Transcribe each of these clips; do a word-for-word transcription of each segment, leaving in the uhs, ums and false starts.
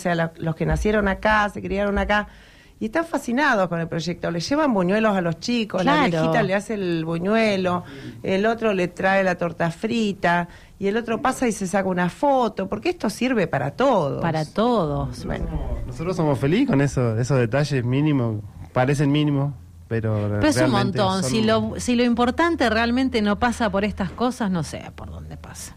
sea, los, los que nacieron acá, se criaron acá, y están fascinados con el proyecto. Le llevan buñuelos a los chicos, claro. La viejita le hace el buñuelo, el otro le trae la torta frita, y el otro pasa y se saca una foto, porque esto sirve para todos. Para todos. Nosotros, Bueno. somos, nosotros somos felices con eso, esos detalles mínimos, parecen mínimos, pero... Pero es un realmente montón. son... Si lo, si lo importante realmente no pasa por estas cosas, no sé por dónde pasa.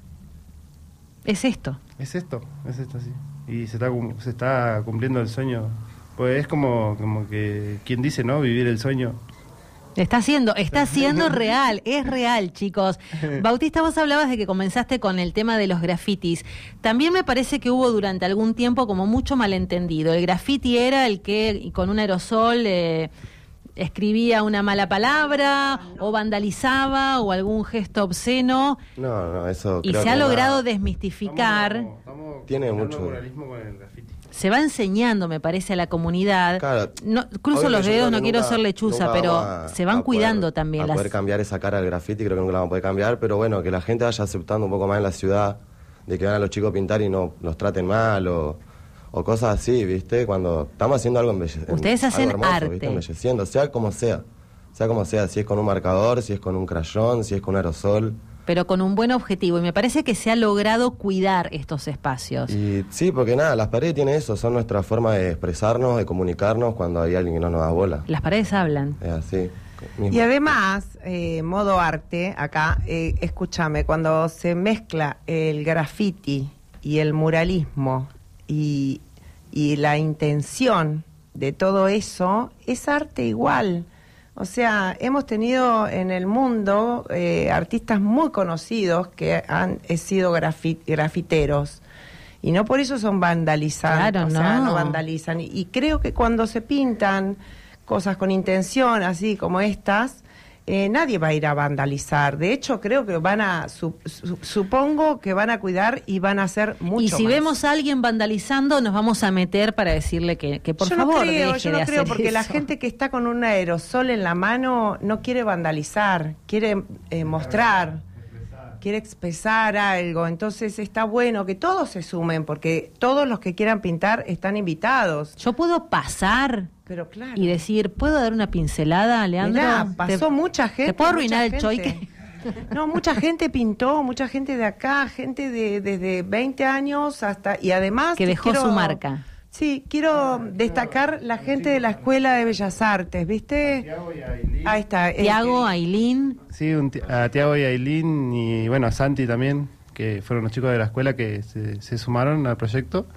Es esto. Es esto, es esto, sí. Y se está, se está cumpliendo el sueño. Pues es como, como que, quien dice, ¿no? Vivir el sueño. Está siendo, está siendo real, es real, chicos. Bautista, vos hablabas de que comenzaste con el tema de los grafitis. También me parece que hubo durante algún tiempo como mucho malentendido. El grafiti era el que con un aerosol eh, escribía una mala palabra o vandalizaba o algún gesto obsceno. No, no, eso Y creo se ha que logrado nada. desmistificar. Estamos, estamos Tiene creando mucho. muralismo con el graffiti. Se va enseñando, me parece, a la comunidad. Claro, No, cruzo obvio los que yo dedos, creo no que quiero nunca- ser lechuza, nunca pero vamos a- se van a cuidando poder, también a las... poder cambiar esa cara del graffiti, creo que nunca la vamos a poder cambiar, pero bueno, que la gente vaya aceptando un poco más en la ciudad, de que van a los chicos a pintar y no los traten mal o, o cosas así, ¿viste? Cuando estamos haciendo algo embelleciendo. Ustedes hacen arte. ¿Viste? Embelleciendo, sea como sea. Sea como sea, si es con un marcador, si es con un crayón, si es con un aerosol. pero con un buen objetivo, y me parece que se ha logrado cuidar estos espacios. Y sí, porque nada, las paredes tienen eso, son nuestra forma de expresarnos, de comunicarnos cuando hay alguien que no nos da bola. Las paredes hablan. Es así. mismo. Y además, eh, modo arte, acá, eh, escúchame, cuando se mezcla el graffiti y el muralismo y, y la intención de todo eso, es arte igual. O sea, hemos tenido en el mundo eh, artistas muy conocidos que han eh, sido grafit, grafiteros. Y no por eso son vandalizantes, Claro, o sea, no. no vandalizan. Y, y creo que cuando se pintan cosas con intención, así como estas, eh, nadie va a ir a vandalizar. De hecho, creo que van a, su, su, supongo que van a cuidar y van a hacer mucho Y si más. vemos a alguien vandalizando, nos vamos a meter para decirle que, que por yo favor no creo, deje yo no de creo, hacer porque la eso. gente que está con un aerosol en la mano no quiere vandalizar, quiere eh, mostrar, quiere expresar algo. Entonces está bueno que todos se sumen, porque todos los que quieran pintar están invitados. Yo puedo pasar Pero claro. y decir, ¿puedo dar una pincelada, Leandro? Mirá, pasó ¿Te- mucha gente. ¿Te puedo mucha arruinar el gente. choique? No, mucha gente pintó, mucha gente de acá, gente de desde veinte años hasta... Y además... Que te dejó quiero- su marca. Sí, quiero destacar la gente de la Escuela de Bellas Artes, ¿viste? Tiago y Ailín. Ahí está. eh, Tiago, eh, Ailín, Sí, un ti- a Tiago y Ailín y bueno, a Santi también, que fueron los chicos de la escuela que se, se sumaron al proyecto,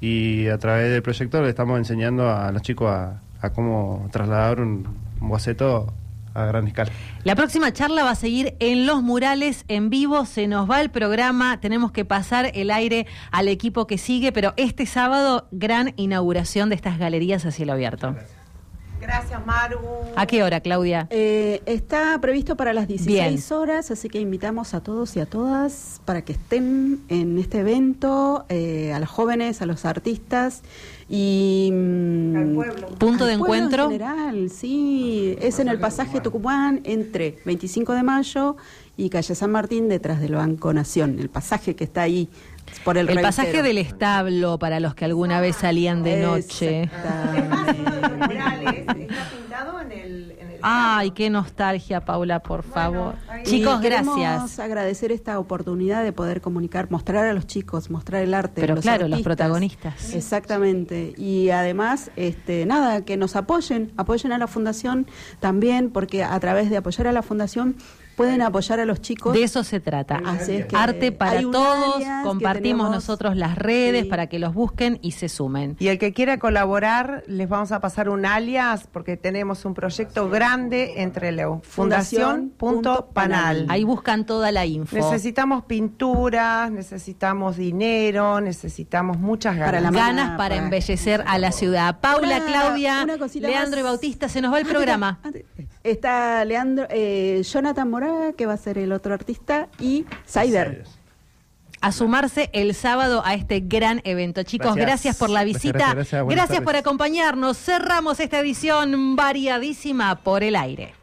y a través del proyecto le estamos enseñando a los chicos a, a cómo trasladar un, un boceto a gran escala. La próxima charla va a seguir en Los Murales en vivo. Se nos va el programa, tenemos que pasar el aire al equipo que sigue, pero este sábado, gran inauguración de estas galerías a cielo abierto. Gracias, Maru. ¿A qué hora, Claudia? Eh, está previsto para las dieciséis Bien. horas, así que invitamos a todos y a todas para que estén en este evento, eh, a los jóvenes, a los artistas y mm, Al pueblo. Punto al de pueblo encuentro. en general, sí, es en el pasaje Tucumán entre veinticinco de mayo y calle San Martín, detrás del Banco Nación, el pasaje que está ahí por el El revisero. pasaje del establo para los que alguna vez salían de noche. Exactamente. Murales está pintado en el... En el Ay, qué nostalgia, Paula, por favor. ahí- Chicos, Y queremos gracias. agradecer esta oportunidad de poder comunicar, mostrar a los chicos, mostrar el arte. Pero los claro, los artistas. protagonistas. Exactamente. Y además, este, nada, que nos apoyen, apoyen a la Fundación también, porque a través de apoyar a la Fundación pueden apoyar a los chicos. De eso se trata. Así es que Arte para hay un todos. áreas que Compartimos tenemos- nosotros las redes Sí. para que los busquen y se sumen. Y el que quiera colaborar, les vamos a pasar un alias, porque tenemos un proyecto grande entre Leo. Fundación punto panal. Ahí buscan toda la info. Necesitamos pinturas, necesitamos dinero, necesitamos muchas ganas. Para la Ganas Para- para embellecer a la ciudad. Paula, Una- Claudia, una cosita Leandro y más. Bautista, se nos va el Antes- programa. antes- Está Leandro, eh, Jonathan Moraga, que va a ser el otro artista, y Cyber. A sumarse el sábado a este gran evento. Chicos, gracias, Gracias. por la Gracias, visita. gracias, gracias. Buenas Gracias por tardes. acompañarnos. Cerramos esta edición variadísima por el aire.